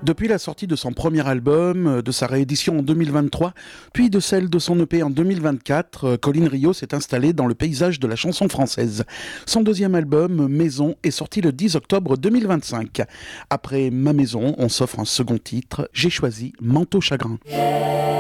Depuis la sortie de son premier album, de sa réédition en 2023, puis de celle de son EP en 2024, Colline Rio s'est installée dans le paysage de la chanson française. Son deuxième album, Maison, est sorti le 10 octobre 2025. Après Ma Maison, on s'offre un second titre, j'ai choisi Manteau Chagrin.